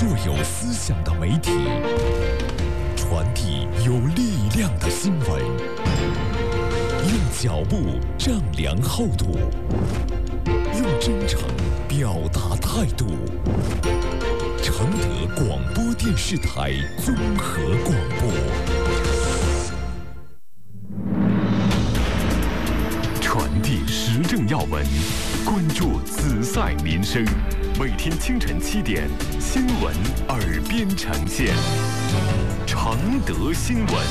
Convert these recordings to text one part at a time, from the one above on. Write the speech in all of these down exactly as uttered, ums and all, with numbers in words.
若有思想的媒体，传递有力量的新闻，用脚步丈量厚度，用真诚表达态度。承德广播电视台综合广播，传递时政要闻，关注紫赛民生。每天清晨七点，新闻耳边呈现。承德新闻。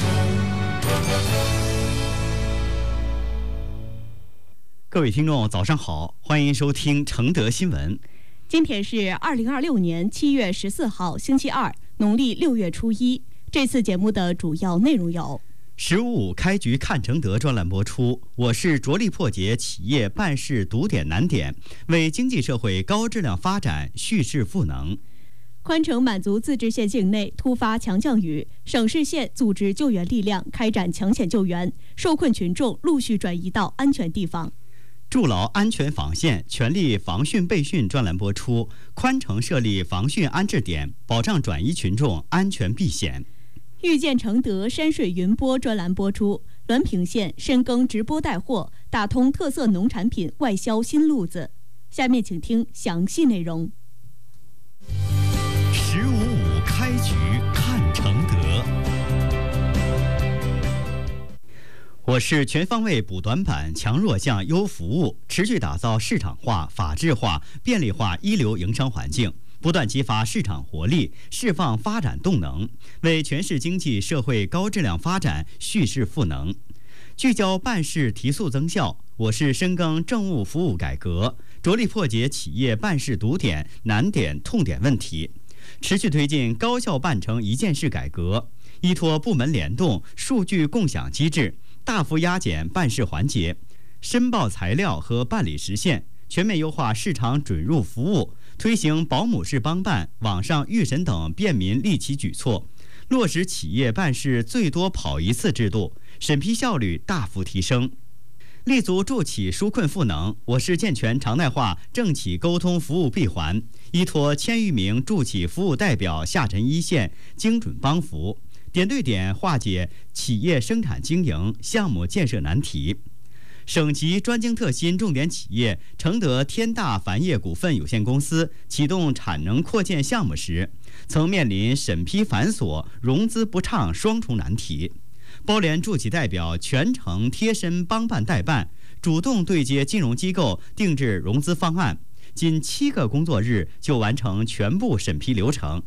各位听众，早上好，欢迎收听承德新闻。 今天是二零二六年七月十四号，星期二，农历六月初一。这次节目的主要内容有： 十五五开局看承德专栏播出，我市着力破解企业办事堵点难点，为经济社会高质量发展蓄势赋能。 宽城满族自治县境内突发强降雨，省市县组织救援力量开展抢险救援，受困群众陆续转移到安全地方。 筑牢安全防线，全力防汛备汛专栏播出，宽城设立防汛安置点，保障转移群众安全避险。 遇见承德山水云播专栏播出，滦平县深耕直播带货，打通特色农产品外销新路子。下面请听详细内容。 十五五开局看承德。 我市全方位补短板、强弱项、优服务，持续打造市场化、法治化、便利化一流营商环境，不断激发市场活力，释放发展动能，为全市经济社会高质量发展蓄势赋能。聚焦办事提速增效，我市深耕政务服务改革，着力破解企业办事堵点、难点、痛点问题，持续推进高效办成一件事改革，依托部门联动、数据共享机制，大幅压减办事环节、申报材料和办理时限，全面优化市场准入服务，推行保姆式帮办、网上预审等便民利企举措，落实企业办事最多跑一次制度，审批效率大幅提升。立足助企纾困赋能，我市健全常态化政企沟通服务闭环，依托千余名助企服务代表下沉一线，精准帮扶，点对点化解企业生产经营、项目建设难题。省级专精特新重点企业承德天大凡业股份有限公司启动产能扩建项目时，曾面临审批繁琐、融资不畅双重难题。包联助企代表全程贴身帮办代办，主动对接金融机构定制融资方案，仅七个工作日就完成全部审批流程。